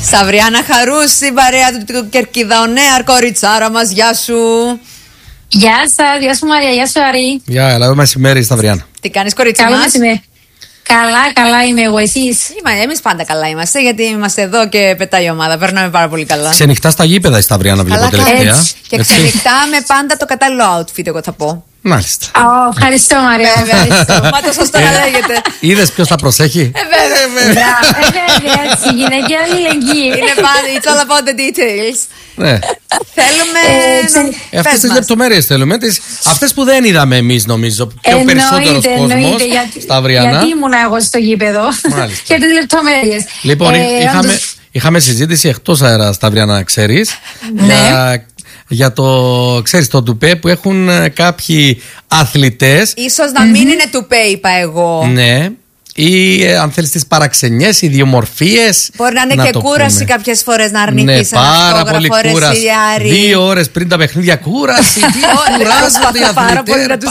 Σταυριάννα Χαρούς, στην παρέα του Κερκίδα Ονέα, κοριτσάρα μας, γεια σου. Γεια σας, γεια σου Μαρία, γεια σου Αρή. Γεια, καλό μεσημέρι Σταυριάννα. Τι κάνεις κορίτσι Καλό μας? μεσημέρι. Καλά είμαι εγώ, εσείς? Εμείς πάντα καλά είμαστε, γιατί είμαστε εδώ και πετάει η ομάδα, περνάμε πάρα πολύ καλά. Ξενυχτά στα γήπεδα η Σταυριάννα, βλέπω τελευταία. Έτσι. Και ξενυχτάμε πάντα το κατάλληλο outfit, εγώ θα πω. Μάλιστα. Ευχαριστώ Μαρία. Μα το σωστό να λέγεται. Είδες ποιος θα προσέχει? Βέβαια, έτσι, γυναικεία αλληλεγγύη. Είναι πάντα, it's all about the details. Ναι. Θέλουμε. Αυτές τις λεπτομέρειες θέλουμε. Αυτές που δεν είδαμε εμείς, νομίζω. Και ο περισσότερος κόσμος. Σταυριάννα. Γιατί ήμουν εγώ στο γήπεδο. Και τις λεπτομέρειες. Λοιπόν, είχαμε συζήτηση εκτός αέρα, Σταυριάννα, ξέρεις. Για το, ξέρεις, το τουπέ που έχουν κάποιοι αθλητές. Ίσως να μην είναι τουπέ, είπα εγώ. Ναι. Ή αν θέλεις τις παραξενιές, ιδιομορφίες. Μπορεί να είναι και κούραση κάποιες φορές να αρνηθείς ένα αυτόγραφο. Ναι, πάρα πολύ κούραση. 2 ώρες πριν τα παιχνίδια κούραση. Τι κουράζονται οι αθλητές.